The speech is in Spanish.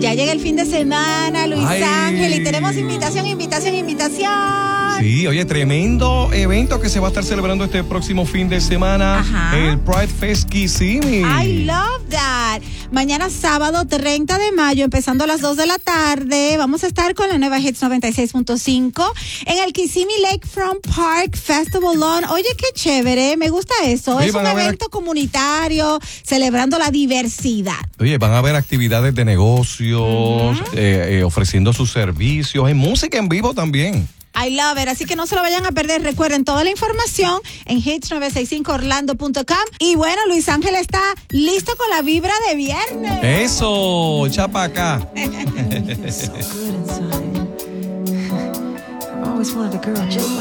Ya llega el fin de semana, Luis Ay. Ángel, y tenemos invitación. Sí, oye, tremendo evento que se va a estar celebrando este próximo fin de semana. Ajá. El Pride Fest Kissimmee. I love that. Mañana sábado 30 de mayo, empezando a las 2 de la tarde, vamos a estar con la nueva Hits 96.5 en el Kissimmee Lakefront Park Festival Lawn. Oye, qué chévere, me gusta eso. Oye, es un evento comunitario celebrando la diversidad. Oye, van a haber actividades de negocios, ofreciendo sus servicios, hay música en vivo también. I love it, así que no se lo vayan a perder. Recuerden toda la información en hits965orlando.com. Y bueno, Luis Ángel está listo con la vibra de viernes. Eso, chapa acá. So good inside. I've always wanted a girl just like